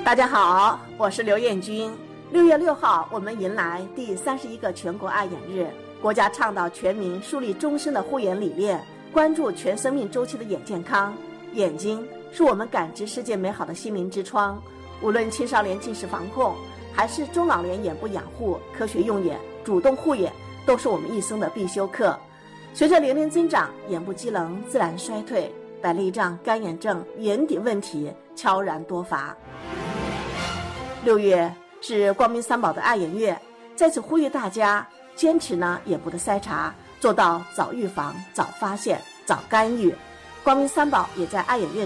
大家好，我是刘艳君。6月6号，我们迎来第31个全国爱眼日。国家倡导全民树立终身的护眼理念，关注全生命周期的眼健康。眼睛是我们感知世界美好的心灵之窗，无论青少年近视防控，还是中老年眼部养护，科学用眼、主动护眼，都是我们一生的必修课。随着年龄增长，眼部机能自然衰退，白内障、干眼症、眼底问题悄然多发。6月是光明三宝的爱眼月，在此呼吁大家坚持眼部的筛查，做到早预防、早发现、早干预。光明三宝也在爱眼月